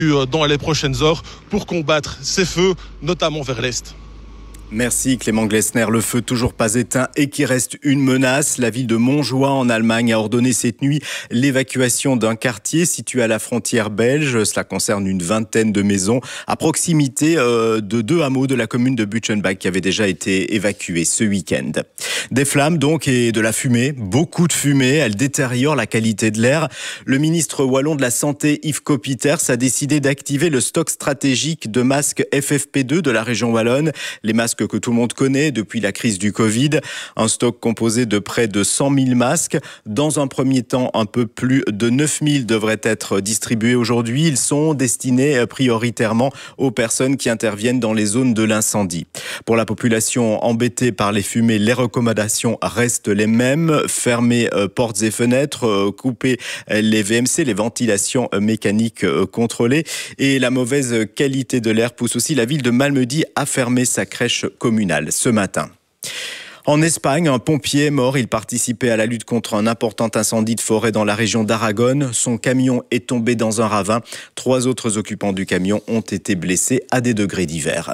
dans les prochaines heures pour combattre ces feux, notamment vers l'est. Merci Clément Glessner. Le feu toujours pas éteint et qui reste une menace. La ville de Montjoie en Allemagne a ordonné cette nuit l'évacuation d'un quartier situé à la frontière belge. Cela concerne une vingtaine de maisons à proximité de 2 hameaux de la commune de Butchenbach qui avaient déjà été évacués ce week-end. Des flammes donc et de la fumée, beaucoup de fumée. Elle détériore la qualité de l'air. Le ministre wallon de la Santé Yves Copiters a décidé d'activer le stock stratégique de masques FFP2 de la région wallonne. Les masques que tout le monde connaît depuis la crise du Covid. Un stock composé de près de 100 000 masques. Dans un premier temps, un peu plus de 9 000 devraient être distribués aujourd'hui. Ils sont destinés prioritairement aux personnes qui interviennent dans les zones de l'incendie. Pour la population embêtée par les fumées, les recommandations restent les mêmes. Fermer portes et fenêtres, couper les VMC, les ventilations mécaniques contrôlées. Et la mauvaise qualité de l'air pousse aussi la ville de Malmedy à fermer sa crèche communale ce matin. En Espagne, un pompier est mort. Il participait à la lutte contre un important incendie de forêt dans la région d'Aragon. Son camion est tombé dans un ravin. 3 autres occupants du camion ont été blessés à des degrés divers.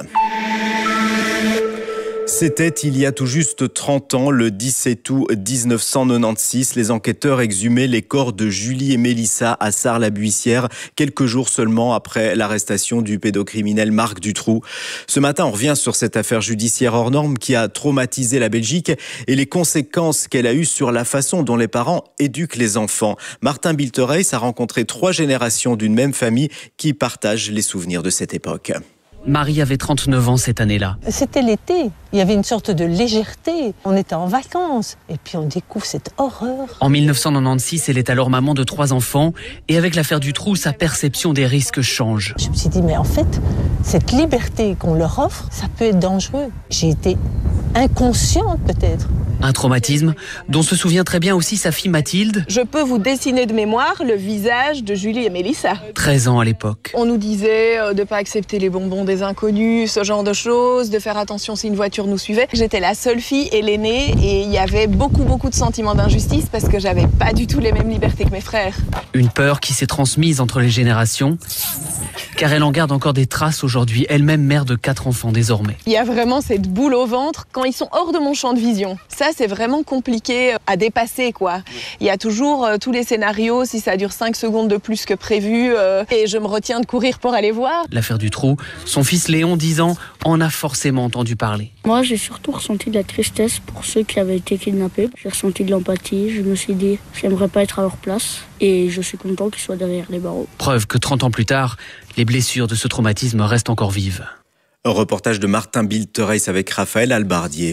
C'était il y a tout juste 30 ans, le 17 août 1996. Les enquêteurs exhumaient les corps de Julie et Mélissa à Sarre-la-Buissière, quelques jours seulement après l'arrestation du pédocriminel Marc Dutroux. Ce matin, on revient sur cette affaire judiciaire hors norme qui a traumatisé la Belgique et les conséquences qu'elle a eues sur la façon dont les parents éduquent les enfants. Martin Biltereis a rencontré 3 générations d'une même famille qui partagent les souvenirs de cette époque. Marie avait 39 ans cette année-là. C'était l'été, il y avait une sorte de légèreté. On était en vacances et puis on découvre cette horreur. En 1996, elle est alors maman de 3 enfants et avec l'affaire Dutroux, sa perception des risques change. Je me suis dit, mais en fait, cette liberté qu'on leur offre, ça peut être dangereux. J'ai été inconsciente peut-être. Un traumatisme dont se souvient très bien aussi sa fille Mathilde. Je peux vous dessiner de mémoire le visage de Julie et Mélissa. 13 ans à l'époque. On nous disait de ne pas accepter les bonbons des inconnus, ce genre de choses, de faire attention si une voiture nous suivait. J'étais la seule fille et l'aînée et il y avait beaucoup de sentiments d'injustice parce que j'avais pas du tout les mêmes libertés que mes frères. Une peur qui s'est transmise entre les générations, car elle en garde encore des traces aujourd'hui, elle-même mère de 4 enfants désormais. Il y a vraiment cette boule au ventre quand ils sont hors de mon champ de vision. Ça, c'est vraiment compliqué à dépasser, quoi. Il y a toujours tous les scénarios, si ça dure 5 secondes de plus que prévu, et je me retiens de courir pour aller voir. L'affaire Dutroux, son fils Léon, 10 ans, en a forcément entendu parler. Moi, j'ai surtout ressenti de la tristesse pour ceux qui avaient été kidnappés. J'ai ressenti de l'empathie, je me suis dit, j'aimerais pas être à leur place, et je suis content qu'ils soient derrière les barreaux. Preuve que 30 ans plus tard, les blessures de ce traumatisme restent encore vives. Un reportage de Martin Biltereis avec Raphaël Albardier.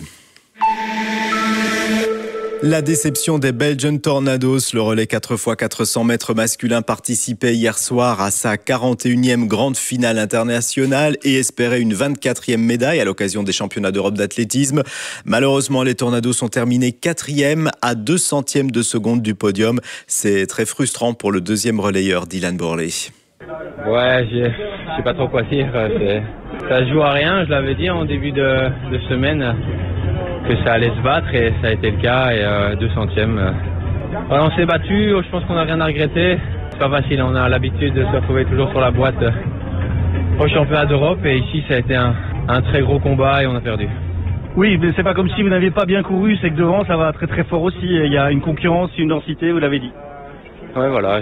La déception des Belgian Tornadoes, le relais 4x400 mètres masculin participait hier soir à sa 41e grande finale internationale et espérait une 24e médaille à l'occasion des championnats d'Europe d'athlétisme. Malheureusement, les Tornadoes sont terminés 4e à 2 centièmes de seconde du podium. C'est très frustrant pour le deuxième relayeur Dylan Borley. Ouais, je sais pas trop quoi dire. Ça se joue à rien, je l'avais dit en début de semaine que ça allait se battre et ça a été le cas et 2 centièmes. Alors on s'est battu, je pense qu'on n'a rien à regretter. C'est pas facile, on a l'habitude de se retrouver toujours sur la boîte au championnat d'Europe et ici ça a été un très gros combat et on a perdu. Oui, mais c'est pas comme si vous n'aviez pas bien couru, c'est que devant ça va très très fort aussi. Il y a une concurrence, une densité, vous l'avez dit. Ouais voilà,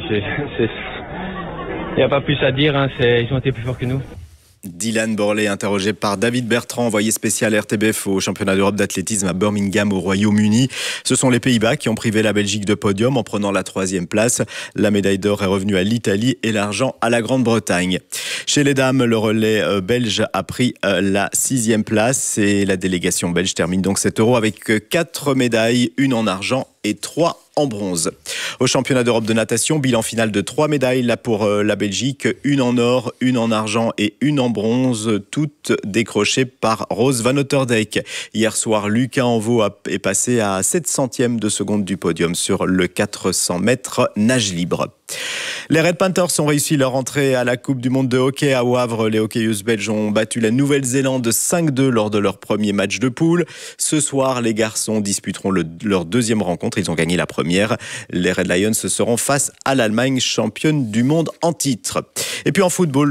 il n'y a pas plus à dire, hein, ils ont été plus forts que nous. Dylan Borley, interrogé par David Bertrand, envoyé spécial RTBF au championnat d'Europe d'athlétisme à Birmingham au Royaume-Uni. Ce sont les Pays-Bas qui ont privé la Belgique de podium en prenant la 3e place. La médaille d'or est revenue à l'Italie et l'argent à la Grande-Bretagne. Chez les dames, le relais belge a pris la 6e place et la délégation belge termine donc cet Euro avec 4 médailles, 1 en argent et 3 en bronze. Au championnat d'Europe de natation, bilan final de 3 médailles là pour la Belgique, 1 en or, 1 en argent et 1 en bronze, toutes décrochées par Rose Van Otterdijk. Hier soir, Lucas Envaux est passé à 7 centièmes de seconde du podium sur le 400 mètres nage libre. Les Red Panthers ont réussi leur entrée à la Coupe du Monde de hockey à Wavre. Les hockeyeuses belges ont battu la Nouvelle-Zélande 5-2 lors de leur premier match de poule. Ce soir, les garçons disputeront leur 2e rencontre rencontres. Ils ont gagné la première. Les Red Lions seront face à l'Allemagne, championne du monde en titre. Et puis en football,